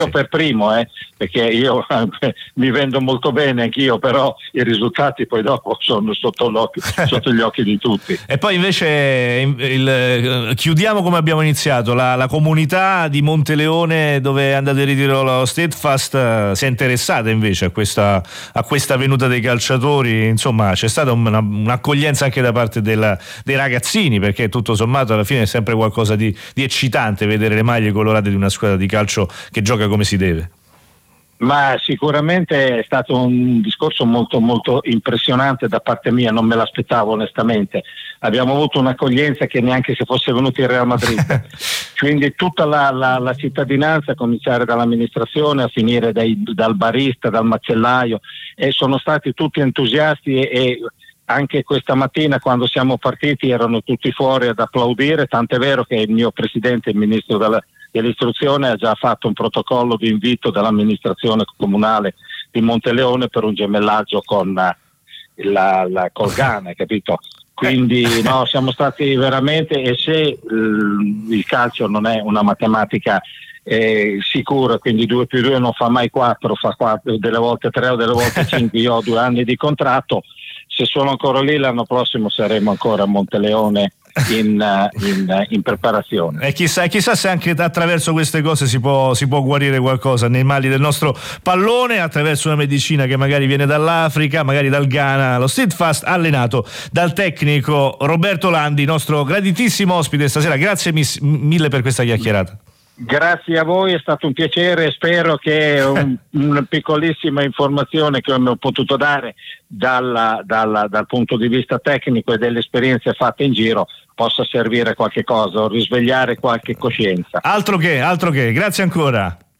per primo, perché io mi vendo molto bene anch'io, però i risultati poi dopo sono sotto gli occhi di tutti. E poi invece chiudiamo come abbiamo iniziato, la comunità di Monteleone, dove è andato in ritiro lo Steadfast, si è interessata invece a questa venuta dei calciatori. Insomma, c'è stata un'accoglienza anche da parte dei ragazzini, perché tutto sommato alla fine è sempre qualcosa di eccitante vedere le maglie colorate di una squadra di calcio che gioca come si deve. Ma sicuramente è stato un discorso molto molto impressionante da parte mia, non me l'aspettavo onestamente. Abbiamo avuto un'accoglienza che neanche se fosse venuto il Real Madrid. Quindi tutta la cittadinanza, a cominciare dall'amministrazione a finire dal barista, dal macellaio, e sono stati tutti entusiasti e anche questa mattina quando siamo partiti erano tutti fuori ad applaudire, tant'è vero che il mio presidente, il ministro dell'istruzione, ha già fatto un protocollo di invito dall'amministrazione comunale di Monteleone per un gemellaggio con la Colgana, capito? Quindi no, siamo stati veramente, e se il calcio non è una matematica sicura, quindi 2 più 2 non fa mai 4, fa 4, delle volte 3 o delle volte 5, io ho 2 anni di contratto, se sono ancora lì l'anno prossimo saremo ancora a Monteleone in preparazione. E chissà se anche attraverso queste cose si può guarire qualcosa nei mali del nostro pallone, attraverso una medicina che magari viene dall'Africa, magari dal Ghana. Lo Steadfast allenato dal tecnico Roberto Landi, nostro graditissimo ospite stasera. Grazie mille per questa chiacchierata. Grazie a voi, è stato un piacere, spero che una piccolissima informazione che ho potuto dare dal punto di vista tecnico e delle esperienze fatte in giro possa servire a qualche cosa o risvegliare qualche coscienza. Altro che, grazie ancora.